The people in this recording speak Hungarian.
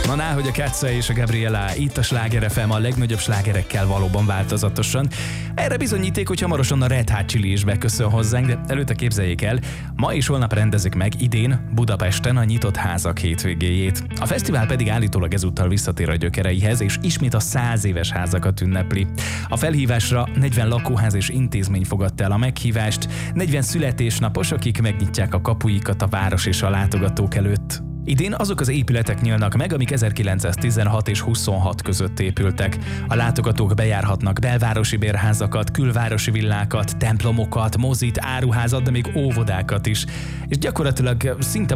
Na, hogy a Katza és a Gabriela itt a Sláger FM a legnagyobb slágerekkel valóban változatosan. Erre bizonyíték, hogy hamarosan a Red Hot Chili is beköszön hozzánk, de előtte képzeljék el, ma és holnap rendezik meg idén Budapesten a Nyitott Házak hétvégéjét. A fesztivál pedig állítólag ezúttal visszatér a gyökereihez, és ismét a 100 éves házakat ünnepli. A felhívásra 40 lakóház és intézmény fogadta el a meghívást, 40 születésnapos, akik megnyitják a kapuikat a város és a látogatók előtt. Idén azok az épületek nyílnak meg, amik 1916 és 26 között épültek. A látogatók bejárhatnak belvárosi bérházakat, külvárosi villákat, templomokat, mozit, áruházat, de még óvodákat is. És gyakorlatilag szinte